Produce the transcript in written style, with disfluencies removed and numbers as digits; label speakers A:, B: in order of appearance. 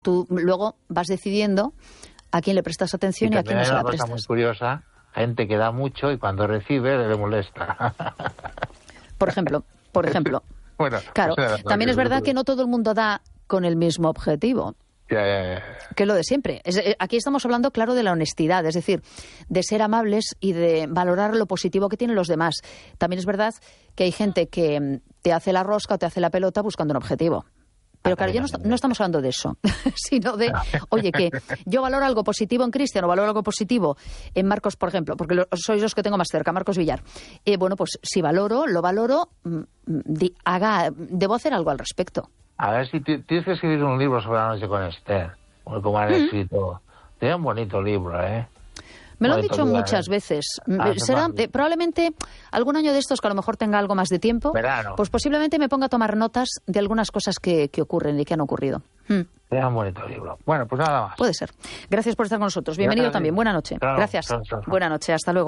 A: Tú luego vas decidiendo a quién le prestas atención y a quién no se la prestas.
B: Una cosa muy curiosa, gente que da mucho y cuando recibe le molesta.
A: Por ejemplo.
B: Bueno,
A: claro, también es verdad que no todo el mundo da con el mismo objetivo.
B: Ya.
A: Que es lo de siempre. Aquí estamos hablando, claro, de la honestidad, es decir, de ser amables y de valorar lo positivo que tienen los demás. También es verdad que hay gente que te hace la rosca o te hace la pelota buscando un objetivo. Pero claro, ya no estamos hablando de eso, sino de, oye, que yo valoro algo positivo en Cristian o valoro algo positivo en Marcos, por ejemplo, porque sois los que tengo más cerca, Marcos Villar. Bueno, pues si lo valoro, debo hacer algo al respecto.
B: A ver, si tienes que escribir un libro sobre la noche con Esther, como han escrito. Tiene un bonito libro, ¿eh?
A: Me lo han dicho muchas veces. Será probablemente algún año de estos que a lo mejor tenga algo más de tiempo,
B: verano,
A: pues posiblemente me ponga a tomar notas de algunas cosas que ocurren y que han ocurrido.
B: Será un bonito libro. Bueno, pues nada más.
A: Puede ser. Gracias por estar con nosotros. Bienvenido también. Buena noche.
B: Claro,
A: gracias.
B: Claro.
A: Buena noche. Hasta luego.